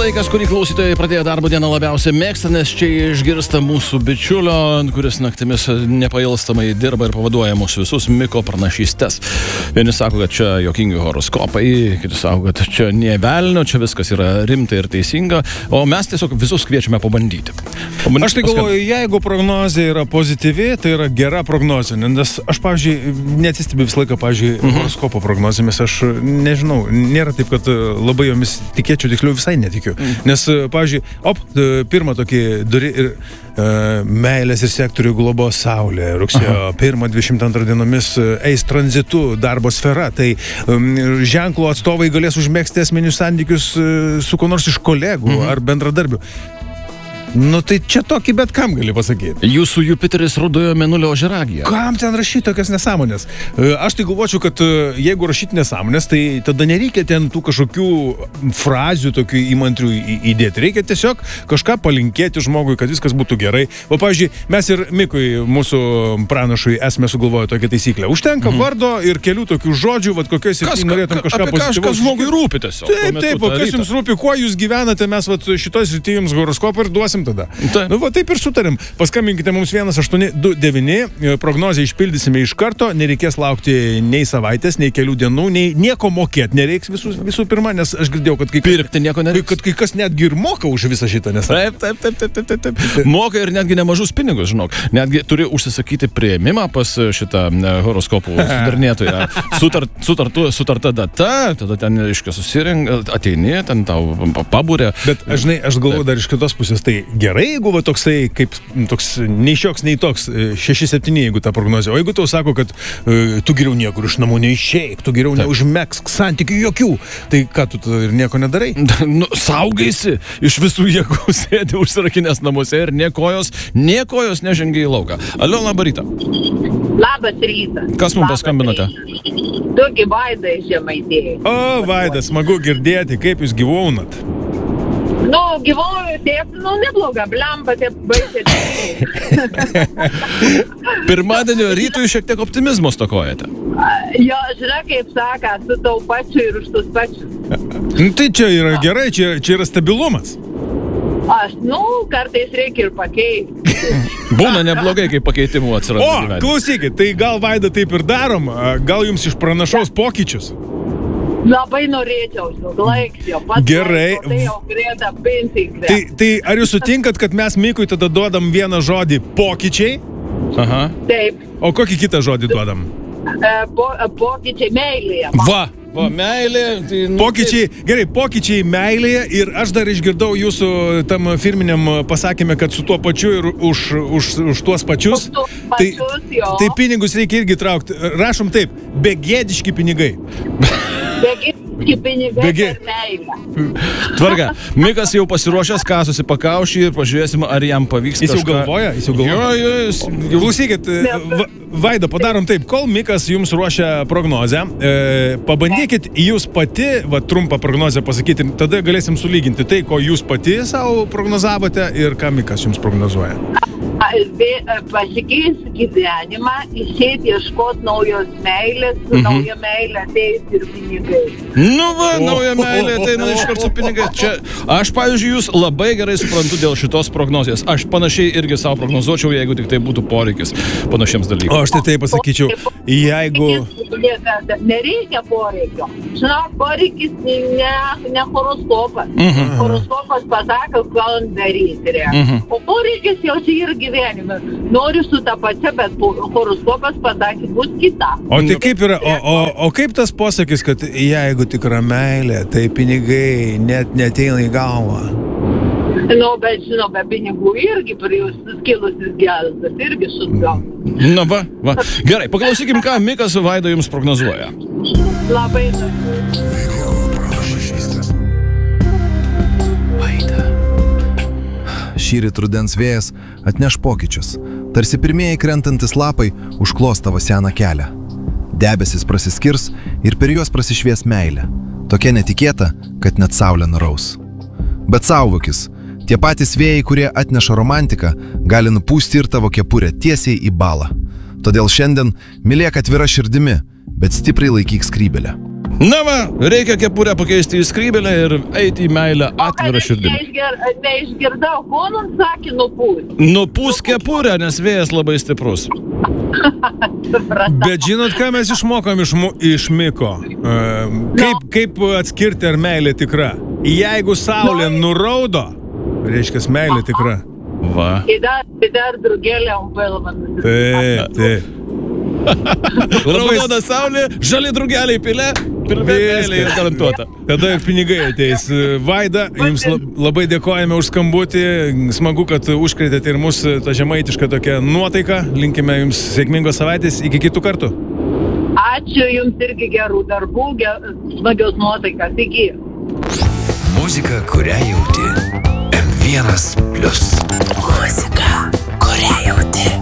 laikas, kurį klausytojai pradėjo darbo dieną labiausiai mėgsta, nes čia išgirsta mūsų bičiulio, kuris naktimis nepailstamai dirba ir pavaduoja mūsų visus Miko pranašystes. Vieni sako, kad čia juokingi horoskopai, kiti sako, kad čia nie velnio, čia viskas yra rimta ir teisinga, o mes tiesiog visus kviečiame pabandyti. Aš tai galvoju, jeigu prognozija yra pozityvi, tai yra gera prognozija, nes aš, pavyzdžiui, neatsistebiu visą laiką, pavyzdžiui, horoskopo prognozėmis, aš nežinau, nėra taip, kad labai jomis tikėčiau, tiksliau visai netikiu. Nes, pavyzdžiui, pirmą tokį durį ir meilės ir sektorių globos saulė. Rugsėjo 1-22 dienomis eis tranzitu darbo sfera. Tai ženklo atstovai galės užmegzti esminius santykius su kuo nors iš kolegų ar bendradarbių. Nu tai čia tokį bet kam gali pasakyti. Jūsų Jupiteris rudojo mėnulio ožiaragija. Kam ten rašyti tokias nesąmonės? Aš tai galvočiau, kad jeigu rašyti nesąmonės, tai tada nereikia ten tų kažkokių frazių tokių įmantrių įdėti. Reikia tiesiog kažką palinkėti žmogui, kad viskas būtų gerai. O pavyzdžiui, mes ir Mikui, mūsų pranašui, esame sugalvoję tokią taisyklę. Užtenka vardo ir kelių tokių žodžių, vat kokiais norėtum kažką pozityvaus. Kas žmogui rūpi tiesiog. Taip, o kas jums rūpi, kuo jūs gyvenate, mes šitoj srityje jums horoskopą ir duosim tada. Nu, va taip ir sutarėm. Paskambinkite mums 1829, prognozę išpildysime iš karto, nereikės laukti nei savaitės, nei kelių dienų, nei nieko mokėti nereiks visų pirma, nes aš girdėjau, kad pirkti nieko nereiks. Kad kai kas netgi ir moka už visą šitą, nes... Taip. Moka ir netgi nemažus pinigus, žinok. Netgi turi užsisakyti priėmimą pas šitą horoskopų sudarinėtoją. Sutarta data, tada ten iškia susirenka, ateini, ten tau pabūrė. Bet, žinai, aš galvoju dar iš kitos pusės, tai gerai, jeigu va toksai, kaip toks, nei šioks, nei toks, 6-7, jeigu ta prognozija. O jeigu tau sako, kad tu geriau niekur iš namų neišeik, tu geriau neužmegsk santykių jokių, tai ką tu ir nieko nedarai? Nu, saugaisi, iš visų jėgų sėdi užsirakinęs namuose ir niekojos nežengia į lauką. Alio, labą rytą. Labas rytas. Kas mums paskambinote? Toki Vaida iš Žemaitijos. O, Vaida, smagu girdėti, kaip jūs gyvaunat. Nu, gyvoju taip, nebloga, blemba, taip baisiai. Pirmadienio rytui šiek tiek optimizmo stokojate. Jo, žinai, kaip saka, su tau pačiu ir už tus pačius. Tai čia yra gerai, čia yra stabilumas. Kartais reikia ir pakeisti. Būna neblogai, kai pakeitimų atsiranda gyvenime. Klausykit, tai gal Vaida taip ir darom, gal jums išpranašaus pokyčius? Labai norėčiau, laiksiu. Gerai. Tai jau grėda pensijai. Tai ar jūs sutinkat, kad mes Mikui tada duodam vieną žodį pokyčiai? Aha. Taip. O kokį kitą žodį duodam? Pokyčiai meilėje. Va, meilė. Tai, pokyčiai meilėje ir aš dar išgirdau jūsų tam firminiam pasakymę, kad su tuo pačiu ir už tuos pačius. Tai pinigus reikia irgi traukti. Rašom taip, begėdiški pinigai. Begėdiški pinigai per meilę. Tvarka. Mikas jau pasiruošęs, ką susipakaušį ir pažiūrėsim, ar jam pavyks. Jis jau galvoja? Jo. Klausykit, Vaida, padarom taip, kol Mikas jums ruošia prognozę, pabandykit jūs pati, trumpą prognozę pasakyti, tada galėsim sulyginti tai, ko jūs pati savo prognozavote ir ką Mikas jums prognozuoja. Pasikeis gyvenimą, išėti ieškoti naujos meilės, su nauja meilė ateis ir pinigai. Nu va, nauja meilė ateina iškart su pinigai. Čia, aš, pavyzdžiui, jūs labai gerai suprantu dėl šitos prognozijos. Aš panašiai irgi savo prognozuočiau, jeigu tik tai būtų poreikis panašiems dalykams. O aš tai taip pasakyčiau, jeigu... Nereikia poreikio. Žinok, poreikis ne horoskopas. Horoskopas pasako, ką daryti. O poreikis jau čia ir gyvenime. Noriu su tą pačią, bet horoskopas pasakė, bus kita. O tai kaip yra, o kaip tas posakis, kad jeigu tikra meilė, tai pinigai net neteina į galvą? Bet žinau, be pinigų irgi kilusis geldas, irgi šutgal. Na va. Gerai, paklausykim, ką Mikas su Vaida jums prognozuoja. Labai. Šįryt rudens vėjas atneš pokyčius. Tarsi pirmieji krentantis lapai užklos tavo seną kelią. Debesis prasiskirs ir per juos prasišvies meilė. Tokia netikėta, kad net saulė nuraus. Bet saugokis, tie patys vėjai, kurie atneša romantiką, gali nupūsti ir tavo kepurę tiesiai į balą. Todėl šiandien mylėk atvira širdimi, bet stipriai laikyk skrybelę. Na va, reikia kepurę pakeisti į skrybelę ir eiti į meilę atvirą širdimi. Neišgirdau, ko man sakė nupūs. Nupūs kepurę, nes vėjas labai stiprus. Bet žinot, ką mes išmokom iš Miko? Kaip atskirti, ar meilė tikra? Jeigu saulė nuraudo, reiškia, meilė tikra. Va. Tai dar drugėlė ant pilvą. Taip. Raudona saulė, žali drugeliai pilė, pilvėlė ir garantuota. Tada ir pinigai ateis. Vaida, jums labai dėkojame už skambutį. Smagu, kad užkrėtėte ir mūsų tą žemaitišką tokią nuotaiką. Linkime jums sėkmingos savaitės. Iki kitų kartų. Ačiū jums irgi gerų darbų, smagios nuotaikas. Iki. Muzika, kurią jauti. M1+. Muzika, kurią jauti.